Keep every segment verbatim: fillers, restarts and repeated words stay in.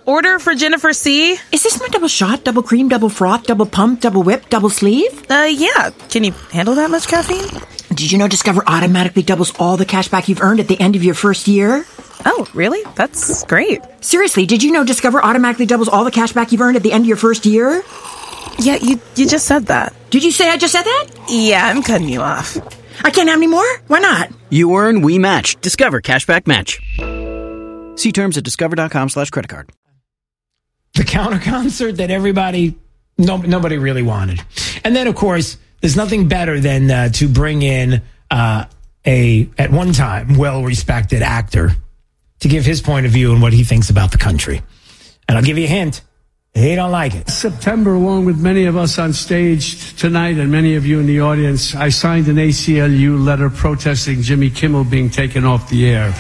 order for Jennifer C. Is this my double shot, double cream, double froth, double pump, double whip, double sleeve? Uh, yeah. Can you handle that much caffeine? Did you know Discover automatically doubles all the cash back you've earned at the end of your first year? Oh, really? That's great. Seriously, did you know Discover automatically doubles all the cash back you've earned at the end of your first year? Yeah, you you just said that. Did you say I just said that? Yeah, I'm cutting you off. I can't have any more? Why not? You earn, we match. Discover Cashback Match. See terms at discover.com slash credit card. The counter concert that everybody, no, nobody really wanted. And then, of course, there's nothing better than uh, to bring in uh, a, at one time, well-respected actor to give his point of view and what he thinks about the country. And I'll give you a hint. They don't like it. September, along with many of us on stage tonight and many of you in the audience, I signed an A C L U letter protesting Jimmy Kimmel being taken off the air.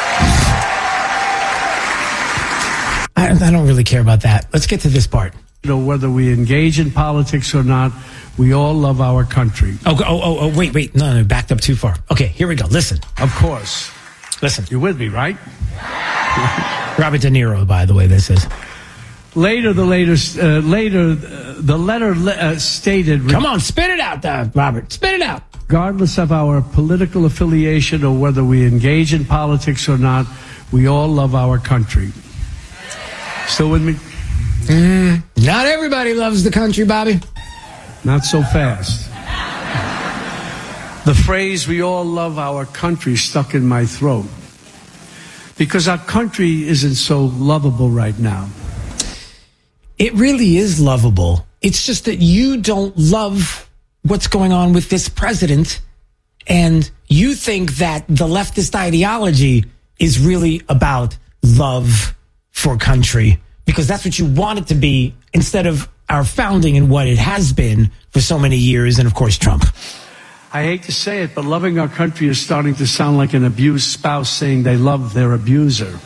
I, I don't really care about that. Let's get to this part. You know, whether we engage in politics or not, we all love our country. Oh, oh, oh, oh wait, wait. No, no, backed up too far. Okay, here we go. Listen. Of course. Listen. You're with me, right? Robert De Niro, by the way, this is. Later, the latest, uh, later, uh, the letter uh, stated. Come on, spit it out, uh, Robert. Spit it out. Regardless of our political affiliation or whether we engage in politics or not, we all love our country. Still with me? Mm, not everybody loves the country, Bobby. Not so fast. The phrase, we all love our country, stuck in my throat. Because our country isn't so lovable right now. It really is lovable. It's just that you don't love what's going on with this president, and you think that the leftist ideology is really about love for country, because that's what you want it to be, instead of our founding and what it has been for so many years, and of course Trump. I hate to say it, but loving our country is starting to sound like an abused spouse saying they love their abuser.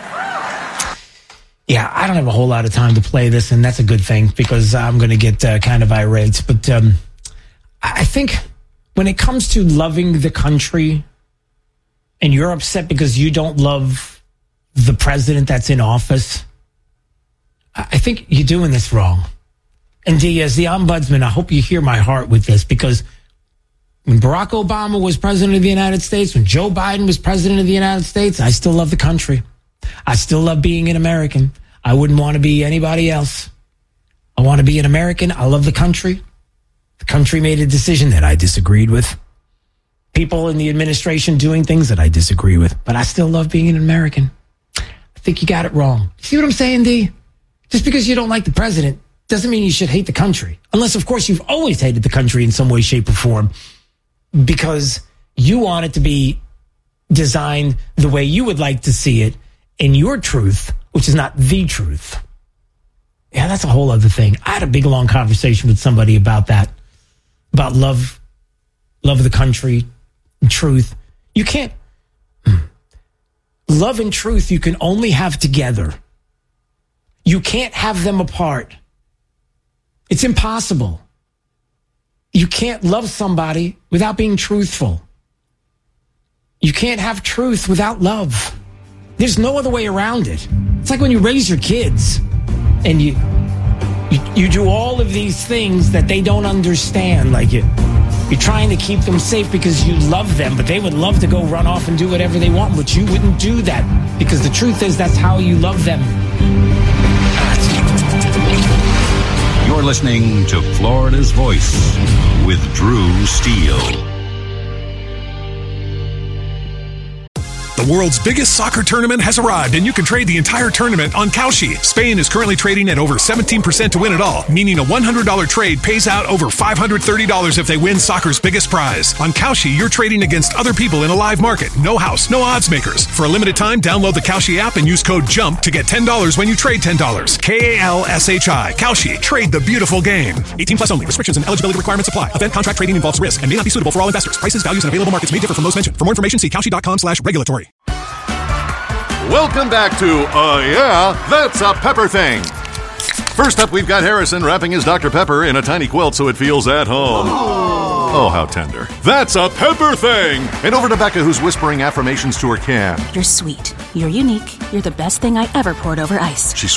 Yeah, I don't have a whole lot of time to play this, and that's a good thing, because I'm going to get uh, kind of irate. But um, I think when it comes to loving the country, and you're upset because you don't love the president that's in office, I think you're doing this wrong. And D, as the ombudsman, I hope you hear my heart with this, because when Barack Obama was president of the United States, when Joe Biden was president of the United States, I still love the country. I still love being an American. I wouldn't want to be anybody else. I want to be an American. I love the country. The country made a decision that I disagreed with. People in the administration doing things that I disagree with. But I still love being an American. I think you got it wrong. See what I'm saying, D? Just because you don't like the president doesn't mean you should hate the country. Unless, of course, you've always hated the country in some way, shape, or form, because you want it to be designed the way you would like to see it in your truth, which is not the truth. Yeah, that's a whole other thing. I had a big, long conversation with somebody about that, about love, love of the country, and truth. You can't, love and truth you can only have together. You can't have them apart. It's impossible. You can't love somebody without being truthful. You can't have truth without love. There's no other way around it. It's like when you raise your kids and you, you you do all of these things that they don't understand. Like you, you're trying to keep them safe because you love them, but they would love to go run off and do whatever they want, but you wouldn't do that because the truth is that's how you love them. You're listening to Florida's Voice with Drew Steele. The world's biggest soccer tournament has arrived, and you can trade the entire tournament on Kalshi. Spain is currently trading at over seventeen percent to win it all, meaning a one hundred dollars trade pays out over five hundred thirty dollars if they win soccer's biggest prize. On Kalshi, you're trading against other people in a live market. No house, no odds makers. For a limited time, download the Kalshi app and use code JUMP to get ten dollars when you trade ten dollars. K A L S H I. Kalshi. Trade the beautiful game. eighteen plus only. Restrictions and eligibility requirements apply. Event contract trading involves risk and may not be suitable for all investors. Prices, values, and available markets may differ from those mentioned. For more information, see kalshi.com slash regulatory. Welcome back to Uh Yeah, That's a Pepper Thing. First up, we've got Harrison wrapping his Doctor Pepper in a tiny quilt so it feels at home. Oh, how tender. That's a Pepper Thing! And over to Becca, who's whispering affirmations to her can. You're sweet. You're unique. You're the best thing I ever poured over ice. She's